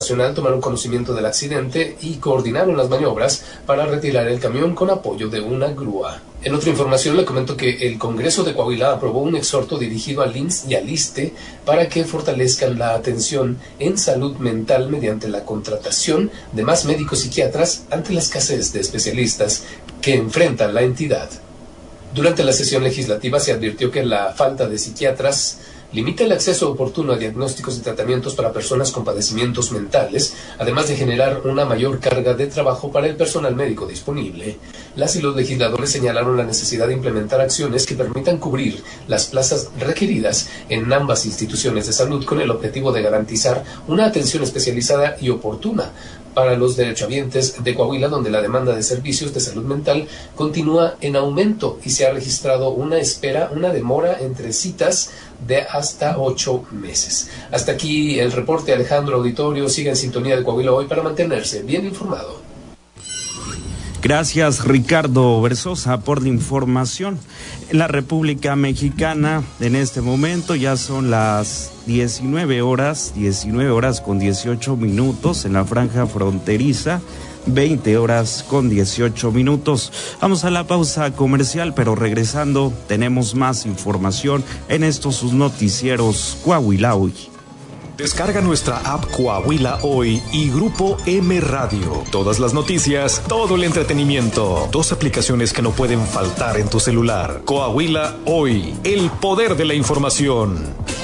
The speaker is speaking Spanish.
Nacional tomaron conocimiento del accidente y coordinaron las maniobras para retirar el camión con apoyo de una grúa. En otra información le comento que el Congreso de Coahuila aprobó un exhorto dirigido al IMSS y al ISSSTE para que fortalezcan la atención en salud mental mediante la contratación de más médicos psiquiatras ante la escasez de especialistas que enfrenta la entidad. Durante la sesión legislativa se advirtió que la falta de psiquiatras limita el acceso oportuno a diagnósticos y tratamientos para personas con padecimientos mentales, además de generar una mayor carga de trabajo para el personal médico disponible. Las y los legisladores señalaron la necesidad de implementar acciones que permitan cubrir las plazas requeridas en ambas instituciones de salud con el objetivo de garantizar una atención especializada y oportuna para los derechohabientes de Coahuila, donde la demanda de servicios de salud mental continúa en aumento y se ha registrado una demora entre citas de hasta 8 meses. Hasta aquí el reporte, Alejandro Auditorio. Siga en sintonía de Coahuila Hoy para mantenerse bien informado. Gracias, Ricardo Versosa, por la información. En la República Mexicana, en este momento ya son las 19 horas con 18 minutos en la franja fronteriza, 20 horas con 18 minutos. Vamos a la pausa comercial, pero regresando tenemos más información en estos sus noticieros Coahuila Hoy. Descarga nuestra app Coahuila Hoy y Grupo M Radio. Todas las noticias, todo el entretenimiento. 2 aplicaciones que no pueden faltar en tu celular. Coahuila Hoy, el poder de la información.